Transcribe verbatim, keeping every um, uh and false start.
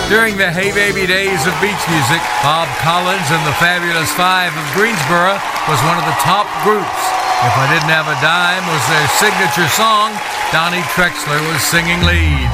During the Hey Baby days of beach music, Bob Collins and the Fabulous Five of Greensboro was one of the top groups. If I Didn't Have a Dime was their signature song. Donnie Trexler was singing lead.